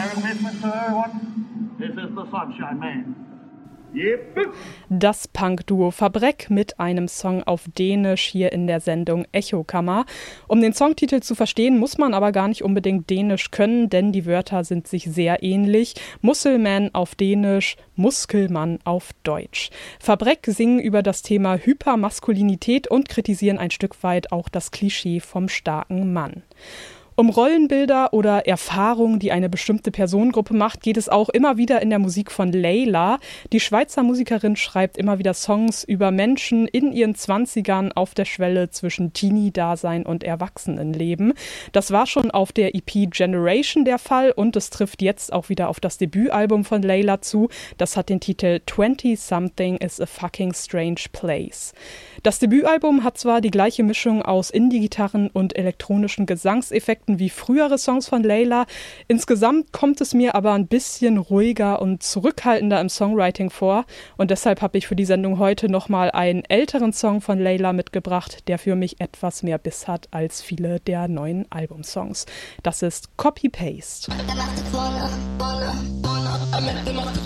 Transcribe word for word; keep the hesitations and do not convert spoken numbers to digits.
Merry Christmas to everyone. This is the Sunshine Man. Yep. Das Punk-Duo Fabreck mit einem Song auf Dänisch hier in der Sendung Echokammer. Um den Songtitel zu verstehen, muss man aber gar nicht unbedingt Dänisch können, denn die Wörter sind sich sehr ähnlich. Muskelman auf Dänisch, Muskelmann auf Deutsch. Fabreck singen über das Thema Hypermaskulinität und kritisieren ein Stück weit auch das Klischee vom starken Mann. Um Rollenbilder oder Erfahrungen, die eine bestimmte Personengruppe macht, geht es auch immer wieder in der Musik von Layla. Die Schweizer Musikerin schreibt immer wieder Songs über Menschen in ihren Zwanzigern auf der Schwelle zwischen Teenie-Dasein und Erwachsenenleben. Das war schon auf der E P Generation der Fall und es trifft jetzt auch wieder auf das Debütalbum von Layla zu. Das hat den Titel twenty-something is a fucking strange place. Das Debütalbum hat zwar die gleiche Mischung aus Indie-Gitarren und elektronischen Gesangseffekten wie frühere Songs von Layla. Insgesamt kommt es mir aber ein bisschen ruhiger und zurückhaltender im Songwriting vor. Und deshalb habe ich für die Sendung heute nochmal einen älteren Song von Layla mitgebracht, der für mich etwas mehr Biss hat als viele der neuen Albumsongs. Das ist Copy Paste.